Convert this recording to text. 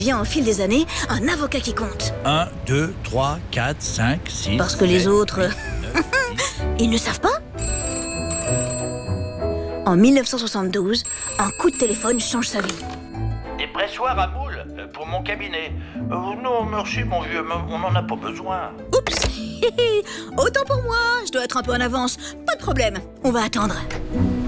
devient au fil des années un avocat qui compte. 1, 2, 3, 4, 5, 6... Parce que les 7, autres... 8, 9, 10... Ils ne savent pas? En 1972, un coup de téléphone change sa vie. Des pressoirs à moules pour mon cabinet. Non, merci mon vieux, on n'en a pas besoin. Oups. Autant pour moi, je dois être un peu en avance. Pas de problème, on va attendre.